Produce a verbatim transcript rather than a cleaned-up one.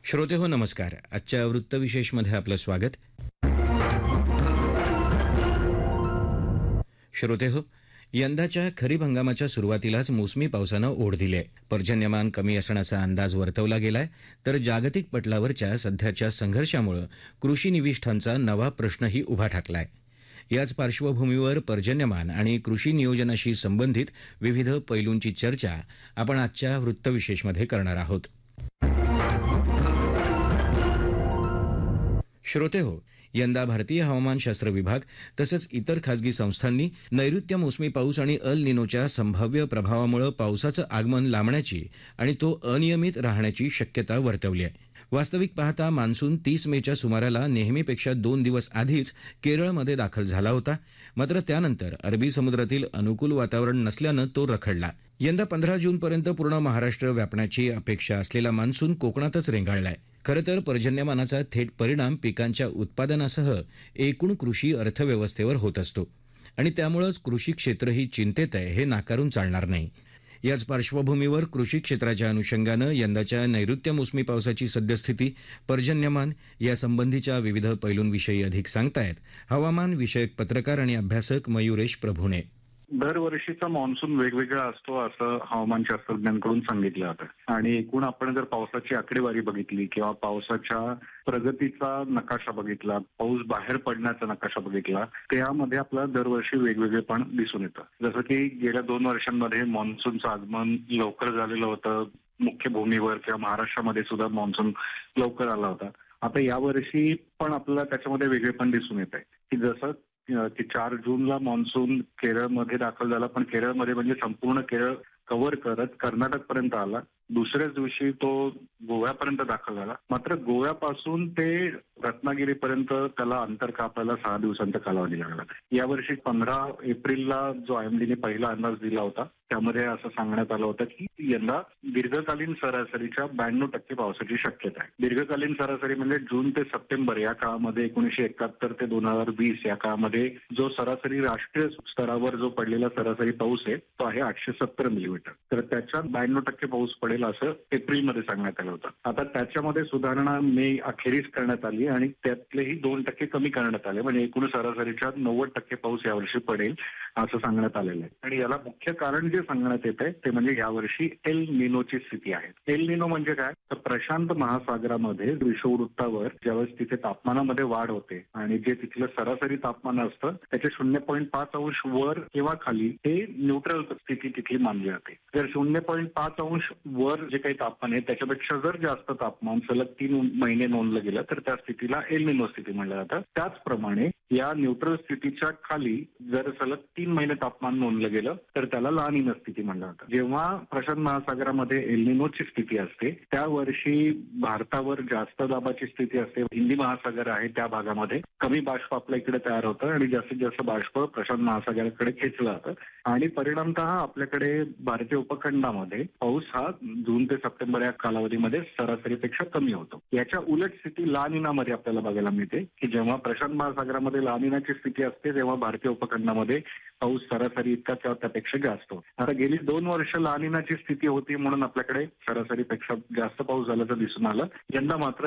श्रोते हो नमस्कार. आजच्या वृत्तविशेषमध्ये आपलं स्वागत. श्रोते हो, यंदाच्या खरीप हंगामाच्या सुरुवातीलाच मोसमी पावसानं ओढ दिली आहे. पर्जन्यमान कमी असण्याचा अंदाज वर्तवला गेलाय, तर जागतिक पटलावरच्या सध्याच्या संघर्षामुळे कृषी निविष्ठांचा नवा प्रश्नही उभा ठाकलाय. याच पार्श्वभूमीवर पर्जन्यमान आणि कृषी नियोजनाशी संबंधित विविध पैलूंची चर्चा आपण आजच्या वृत्तविशेषमध्ये करणार आहोत. श्रोते हो, यंदा भारतीय हवामानशास्त्र विभाग तसंच इतर खासगी संस्थांनी नैऋत्य मोसमी पाऊस आणि अल निनोच्या संभाव्य प्रभावामुळे पावसाचं आगमन लांबण्याची आणि तो अनियमित राहण्याची शक्यता वर्तवली आहे. वास्तविक पाहता मान्सून तीस मेच्या सुमाराला नेहमीपेक्षा दोन दिवस आधीच केरळमध्ये दाखल झाला होता. मात्र त्यानंतर अरबी समुद्रातील अनुकूल वातावरण नसल्यानं तो रखडला. यंदा पंधरा जूनपर्यंत पूर्ण महाराष्ट्र व्यापण्याची अपेक्षा असलेला मान्सून कोकणातच रेंगाळलाय. खरं तर पर्जन्यमानाचा थेट परिणाम पिकांच्या उत्पादनासह एकूण कृषी अर्थव्यवस्थेवर होत असतो आणि त्यामुळेच कृषी क्षेत्रही चिंतेत आहे, हे नाकारून चालणार नाही. याच पार्श्वभूमीवर कृषी क्षेत्राच्या अनुषंगानं यंदाच्या नैऋत्य मोसमी पावसाची सद्यस्थिती, पर्जन्यमान यासंबंधीच्या विविध पैलूंविषयी अधिक सांगतायत हवामान विषयक पत्रकार आणि अभ्यासक मयुरेश प्रभुणे. दरवर्षीचा मान्सून वेगवेगळा असतो असं हवामान शास्त्रज्ञांकडून सांगितलं जातं आणि एकूण आपण जर पावसाची आकडेवारी बघितली किंवा पावसाच्या प्रगतीचा नकाशा बघितला, पाऊस बाहेर पडण्याचा नकाशा बघितला, त्यामध्ये आपल्याला दरवर्षी वेगवेगळेपण दिसून येतं. जसं की गेल्या दोन वर्षांमध्ये मान्सूनचं आगमन लवकर झालेलं होतं. मुख्य भूमीवर किंवा महाराष्ट्रामध्ये सुद्धा मान्सून लवकर आला होता. आता यावर्षी पण आपल्याला त्याच्यामध्ये वेगळेपण दिसून येत आहे की जसं की चार जूनला मान्सून केरळमध्ये दाखल झाला, पण केरळमध्ये म्हणजे संपूर्ण केरळ कव्हर करत कर्नाटक पर्यंत आला. दुसऱ्याच दिवशी तो गोव्यापर्यंत दाखल झाला. मात्र गोव्यापासून ते रत्नागिरीपर्यंत त्याला अंतर कापायला सहा दिवसांचा कालावधी लागला. यावर्षी पंधरा एप्रिलला जो आयएमडीने पहिला अंदाज दिला होता त्यामध्ये असं सांगण्यात आलं होतं की यंदा दीर्घकालीन सरासरीच्या ब्याण्णव टक्के पावसाची शक्यता आहे. दीर्घकालीन सरासरी म्हणजे जून ते सप्टेंबर या काळामध्ये एकोणीशे एकाहत्तर ते दोन हजार वीस या काळामध्ये जो सरासरी राष्ट्रीय स्तरावर जो पडलेला सरासरी पाऊस आहे तो आहे आठशे सत्तर मिलीमीटर. तर त्याच्यात ब्याण्णव टक्के पाऊस पडेल असं एप्रिलमध्ये सांगण्यात आलं होतं. आता त्याच्यामध्ये सुधारणा मे अखेरीस करण्यात आली आणि त्यातलेही दोन टक्के कमी करण्यात आले, म्हणजे एकूण सरासरीच्या नव्वद टक्के पाऊस यावर्षी पडेल असं सांगण्यात आलेलं आहे. आणि याला मुख्य कारण जे सांगण्यात येत आहे ते म्हणजे यावर्षी एल निनोची स्थिती आहे. एल निनो म्हणजे काय, तर प्रशांत महासागरामध्ये विषुववृत्तावर ज्यावेळेस तिथे तापमानामध्ये वाढ होते आणि जे तिथलं सरासरी तापमान असतं त्याचे शून्य पॉईंट पाच अंश वर किंवा खाली हे न्यूट्रल स्थिती तिथली मानली जाते. जर शून्य पॉईंट पाच अंश वर जे काही तापमान आहे त्याच्यापेक्षा जर जास्त तापमान सलग तीन महिने नोंदलं गेलं तर त्या स्थितीला एल निनो स्थिती म्हणलं जातं. त्याचप्रमाणे या न्यूट्रल स्थितीच्या खाली जर सलग तीन महिने तापमान नोंदलं गेलं तर त्याला ला निना स्थिती म्हणलं जातं. जेव्हा प्रशांत महासागरामध्ये एल निनोची स्थिती असते त्या वर्षी भारतावर जास्त दाबाची स्थिती असते. हिंदी महासागर आहे त्या भागामध्ये कमी बाष्प आपल्या इकडे तयार होतं आणि जास्तीत जास्त बाष्प प्रशांत महासागराकडे खेचलं जातं आणि परिणामतः आपल्याकडे भारतीय उपखंडामध्ये पाऊस हा जून ते सप्टेंबर या कालावधीमध्ये सरासरीपेक्षा कमी होतो. याच्या उलट स्थिती ला निनामध्ये आपल्याला बघायला मिळते की जेव्हा प्रशांत महासागरामध्ये ला निनाची स्थिती असते तेव्हा भारतीय उपखंडामध्ये पाऊस सरासरी इतका किंवा त्यापेक्षा जास्त. आता गेली दोन वर्ष ला निनाची स्थिती होती म्हणून आपल्याकडे सरासरीपेक्षा जास्त पाऊस झाल्याचं दिसून आलं. यंदा मात्र